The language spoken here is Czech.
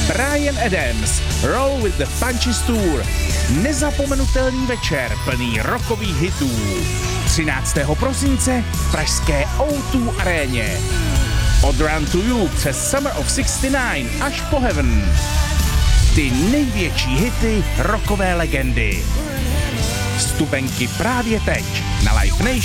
Bryan Adams, Roll with the Punches Tour. Nezapomenutelný večer plný rockových hitů. 13. prosince v pražské O2 aréně. Od Run to You přes Summer of 69 až po Heaven. Ty největší hity rockové legendy. Vstupenky právě teď na livenation.cz.